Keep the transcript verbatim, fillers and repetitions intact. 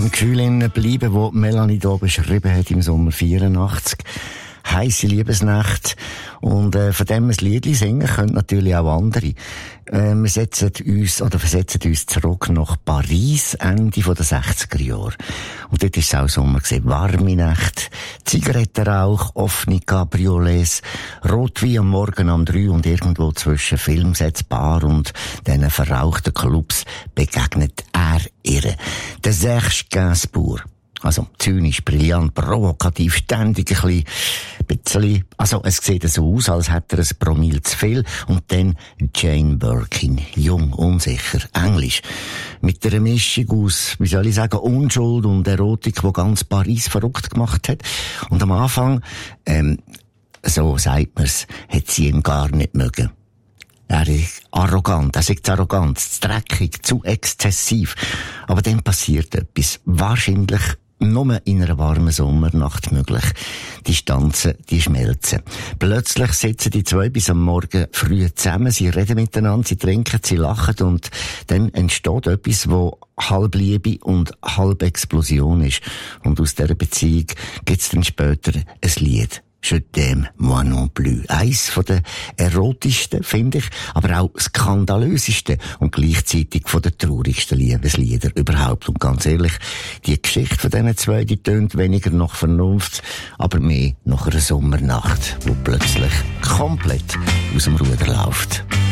dem Gefühl bleiben, das Melanie hier beschrieben hat im Sommer vierundachtzig. Heisse Liebesnacht. Und äh, von dem ein Liedli singen können natürlich auch andere. Äh, wir setzen uns, oder versetzen uns zurück nach Paris, Ende der sechziger Jahre. Und dort war es auch Sommer gewesen. Warme Nacht, Zigarettenrauch, offene Cabriolets, Rotwein am Morgen um drei und irgendwo zwischen Filmsets, Bar und diesen verrauchten Clubs begegnet er ihr. Der Serge Gainsbourg. Also, zynisch, brillant, provokativ, ständig ein bisschen, also, es sieht so aus, als hätte er ein Promille zu viel. Und dann Jane Birkin. Jung, unsicher, Englisch. Mit einer Mischung aus, wie soll ich sagen, Unschuld und Erotik, die ganz Paris verrückt gemacht hat. Und am Anfang, ähm, so sagt man's, hat sie ihn gar nicht mögen. Er ist arrogant, er ist arrogant, zu dreckig, zu exzessiv. Aber dann passiert etwas. Wahrscheinlich nur in einer warmen Sommernacht möglich. Die Stanzen, die schmelzen. Plötzlich sitzen die zwei bis am Morgen früh zusammen, sie reden miteinander, sie trinken, sie lachen und dann entsteht etwas, wo halb Liebe und halb Explosion ist. Und aus dieser Beziehung gibt's dann später ein Lied. Je t'aime, moi non plus. Eins von den erotischsten, finde ich, aber auch skandalösesten und gleichzeitig von den traurigsten Liebeslieder überhaupt. Und ganz ehrlich, die Geschichte von diesen zwei, die tönt weniger nach Vernunft, aber mehr nach einer Sommernacht, wo plötzlich komplett aus dem Ruder läuft.